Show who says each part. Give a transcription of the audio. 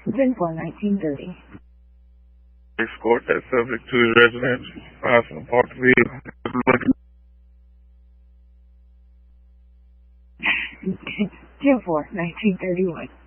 Speaker 1: 10-4-1930.
Speaker 2: Escort that subject to his residence, Arsenal Parkville.
Speaker 1: 10-4-1931.